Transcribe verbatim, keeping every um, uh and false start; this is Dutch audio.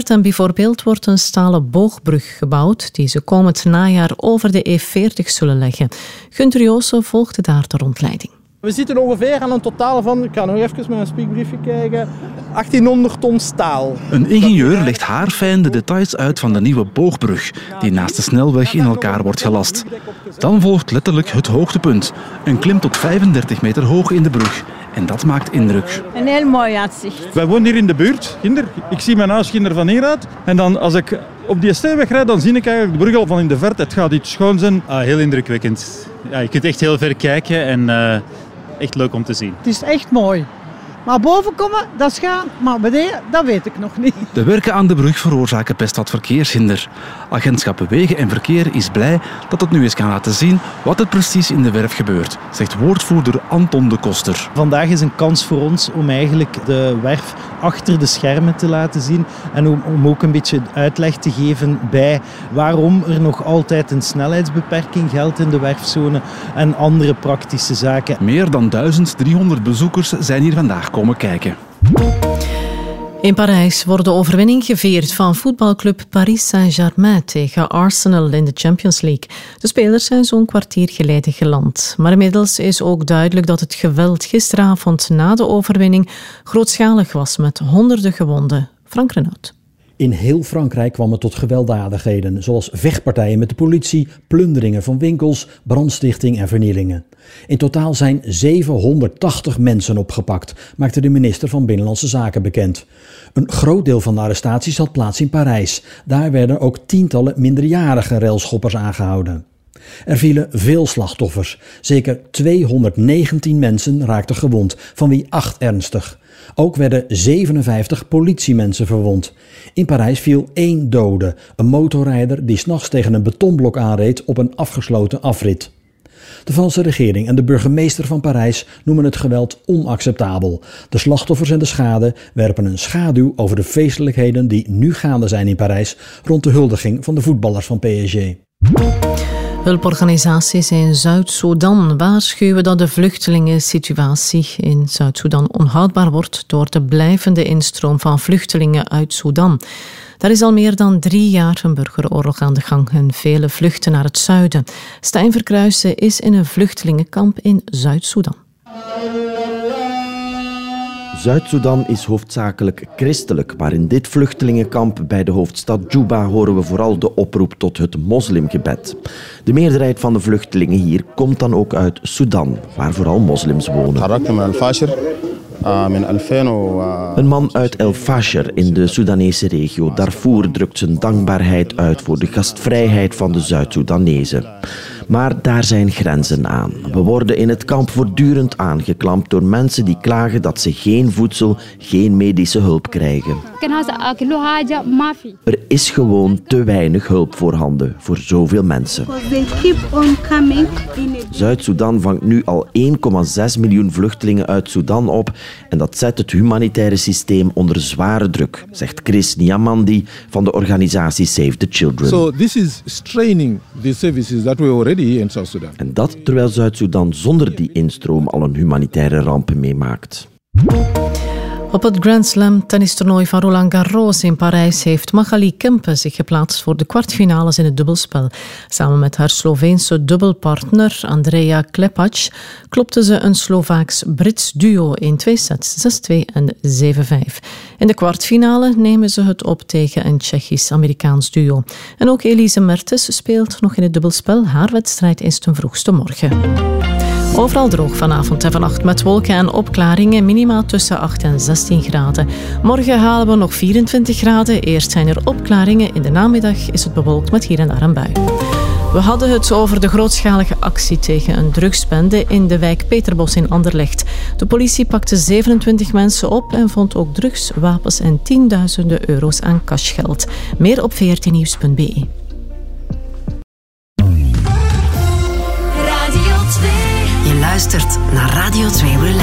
Antwerpen bijvoorbeeld wordt een stalen boogbrug gebouwd die ze komend najaar over de E veertig zullen leggen. Gunther Joossen volgde daar de rondleiding. We zitten ongeveer aan een totaal van, ik ga nog even met een spiekbriefje kijken, achttienhonderd ton staal. Een ingenieur legt haarfijn de details uit van de nieuwe boogbrug, die naast de snelweg in elkaar wordt gelast. Dan volgt letterlijk het hoogtepunt. Een klim tot vijfendertig meter hoog in de brug. En dat maakt indruk. Een heel mooi uitzicht. Wij wonen hier in de buurt, kinder. Ik zie mijn huis kinder van hieruit. En dan als ik op die steenweg rijd, dan zie ik eigenlijk de brug al van in de verte. Het gaat iets schoon zijn. Ah, heel indrukwekkend. Ja, je kunt echt heel ver kijken en uh, echt leuk om te zien. Het is echt mooi. Maar boven komen, dat is gaan. Maar beneden, dat weet ik nog niet. De werken aan de brug veroorzaken best wat verkeershinder. Agentschap Wegen en Verkeer is blij dat het nu eens kan laten zien wat er precies in de werf gebeurt, zegt woordvoerder Anton de Koster. Vandaag is een kans voor ons om eigenlijk de werf achter de schermen te laten zien en om, om ook een beetje uitleg te geven bij waarom er nog altijd een snelheidsbeperking geldt in de werfzone en andere praktische zaken. Meer dan duizend driehonderd bezoekers zijn hier vandaag komen kijken. In Parijs wordt de overwinning gevierd van voetbalclub Paris Saint-Germain tegen Arsenal in de Champions League. De spelers zijn zo'n kwartier geleden geland. Maar inmiddels is ook duidelijk dat het geweld gisteravond na de overwinning grootschalig was met honderden gewonden. Frank Renaud. In heel Frankrijk kwam het tot gewelddadigheden, zoals vechtpartijen met de politie, plunderingen van winkels, brandstichting en vernielingen. In totaal zijn zevenhonderdtachtig mensen opgepakt, maakte de minister van Binnenlandse Zaken bekend. Een groot deel van de arrestaties had plaats in Parijs. Daar werden ook tientallen minderjarige railschoppers aangehouden. Er vielen veel slachtoffers. Zeker tweehonderdnegentien mensen raakten gewond, van wie acht ernstig. Ook werden zevenenvijftig politiemensen verwond. In Parijs viel één dode, een motorrijder die 's nachts tegen een betonblok aanreed op een afgesloten afrit. De Franse regering en de burgemeester van Parijs noemen het geweld onacceptabel. De slachtoffers en de schade werpen een schaduw over de feestelijkheden die nu gaande zijn in Parijs rond de huldiging van de voetballers van P S G. Hulporganisaties in Zuid-Soedan waarschuwen dat de vluchtelingensituatie in Zuid-Soedan onhoudbaar wordt door de blijvende instroom van vluchtelingen uit Soedan. Daar is al meer dan drie jaar een burgeroorlog aan de gang en vele vluchten naar het zuiden. Stijn Verkruijsen is in een vluchtelingenkamp in Zuid-Soedan. Zuid-Soedan is hoofdzakelijk christelijk, maar in dit vluchtelingenkamp bij de hoofdstad Juba horen we vooral de oproep tot het moslimgebed. De meerderheid van de vluchtelingen hier komt dan ook uit Sudan, waar vooral moslims wonen. Een man uit El Fasher in de Soedanese regio Darfur drukt zijn dankbaarheid uit voor de gastvrijheid van de Zuid-Soedanezen. Maar daar zijn grenzen aan. We worden in het kamp voortdurend aangeklampt door mensen die klagen dat ze geen voedsel, geen medische hulp krijgen. Er is gewoon te weinig hulp voorhanden voor zoveel mensen. Zuid-Soedan vangt nu al één komma zes miljoen vluchtelingen uit Sudan op en dat zet het humanitaire systeem onder zware druk, zegt Chris Niamandi van de organisatie Save the Children. So this is straining the services that we already here in South Sudan. En dat terwijl Zuid-Soedan zonder die instroom al een humanitaire ramp meemaakt. Op het Grand Slam tennistoernooi van Roland Garros in Parijs heeft Magali Kempe zich geplaatst voor de kwartfinales in het dubbelspel. Samen met haar Sloveense dubbelpartner Andrea Klepac klopte ze een Slovaaks-Brits duo in twee sets, zes twee en zeven vijf. In de kwartfinale nemen ze het op tegen een Tsjechisch-Amerikaans duo. En ook Elise Mertens speelt nog in het dubbelspel. Haar wedstrijd is ten vroegste morgen. Overal droog vanavond en vannacht met wolken en opklaringen, minima tussen acht en zestien graden. Morgen halen we nog vierentwintig graden. Eerst zijn er opklaringen, in de namiddag is het bewolkt met hier en daar een bui. We hadden het over de grootschalige actie tegen een drugsbende in de wijk Peterbos in Anderlecht. De politie pakte zevenentwintig mensen op en vond ook drugs, wapens en tienduizenden euro's aan cashgeld. Meer op v r t nieuws punt b e. Je luistert naar Radio twee.